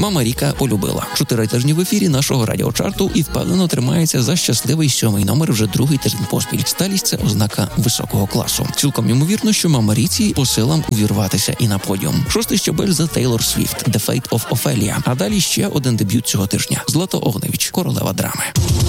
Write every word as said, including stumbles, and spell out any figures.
Мама Ріка полюбила. Чотири тижні в ефірі нашого радіочарту і впевнено тримається за щасливий сьомий номер вже другий тиждень поспіль. Сталість – це ознака високого класу. Цілком ймовірно, що Мама Ріці по силам увірватися і на подіум. Шостий щабель за Тейлор Свіфт – The Fate of Ophelia. А далі ще один дебют цього тижня – Злата Огневич, королева драми.